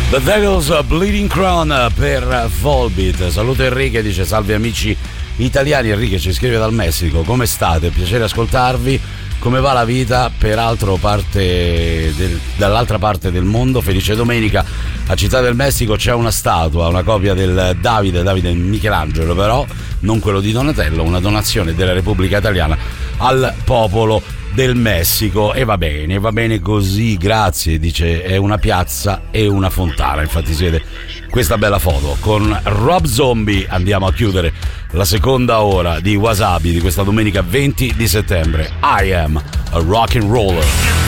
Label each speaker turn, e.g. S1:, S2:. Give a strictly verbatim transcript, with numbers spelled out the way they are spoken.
S1: The Devil's Bleeding Crown per Volbeat. Saluto Enrique, dice salve amici italiani. Enrique ci scrive dal Messico, come state? Piacere ascoltarvi, come va la vita? Peraltro parte del, dall'altra parte del mondo, felice domenica. A Città del Messico c'è una statua, una copia del Davide, Davide Michelangelo però, non quello di Donatello, una donazione della Repubblica Italiana al popolo del Messico. E va bene, va bene così, grazie. Dice è una piazza e una fontana, infatti si vede questa bella foto. Con Rob Zombie andiamo a chiudere la seconda ora di Wasabi di questa domenica venti di settembre. I am a rock and roller.